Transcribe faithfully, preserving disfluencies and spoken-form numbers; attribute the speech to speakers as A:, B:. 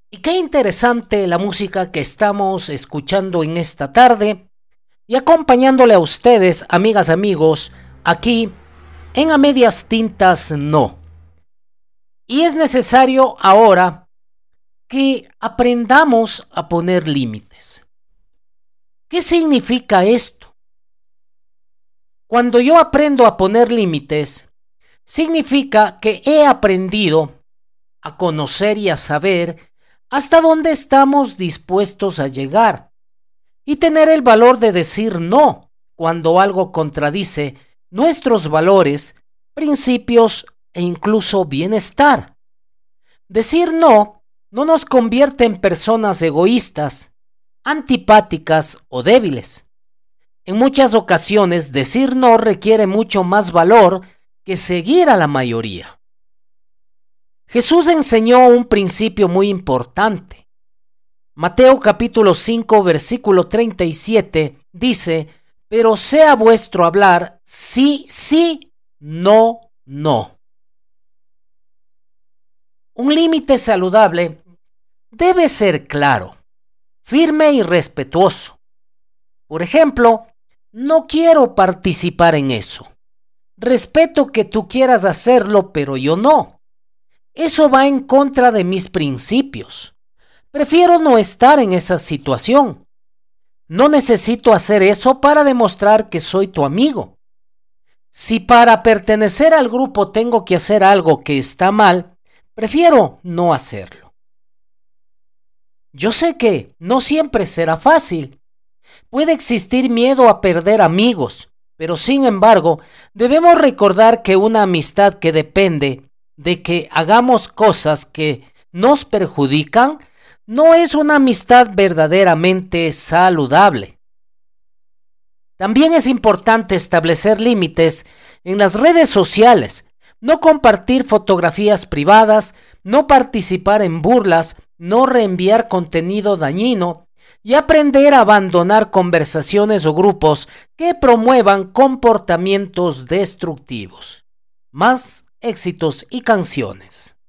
A: Y qué interesante la música que estamos escuchando en esta tarde y acompañándole a ustedes, amigas, amigos, aquí en A Medias Tintas No. Y es necesario ahora que aprendamos a poner límites. ¿Qué significa esto? Cuando yo aprendo a poner límites, significa que he aprendido a conocer y a saber hasta dónde estamos dispuestos a llegar y tener el valor de decir no cuando algo contradice nuestros valores, principios e incluso bienestar. Decir no no nos convierte en personas egoístas, antipáticas o débiles. En muchas ocasiones, decir no requiere mucho más valor que seguir a la mayoría. Jesús enseñó un principio muy importante. Mateo capítulo cinco, versículo treinta y siete dice: pero sea vuestro hablar sí, sí, no, no. Un límite saludable debe ser claro, firme y respetuoso. Por ejemplo, no quiero participar en eso. Respeto que tú quieras hacerlo, pero yo no. Eso va en contra de mis principios. Prefiero no estar en esa situación. No necesito hacer eso para demostrar que soy tu amigo. Si para pertenecer al grupo tengo que hacer algo que está mal, prefiero no hacerlo. Yo sé que no siempre será fácil. Puede existir miedo a perder amigos, pero sin embargo, debemos recordar que una amistad que depende de que hagamos cosas que nos perjudican no es una amistad verdaderamente saludable. También es importante establecer límites en las redes sociales, no compartir fotografías privadas, no participar en burlas, no reenviar contenido dañino y aprender a abandonar conversaciones o grupos que promuevan comportamientos destructivos. Más éxitos y canciones.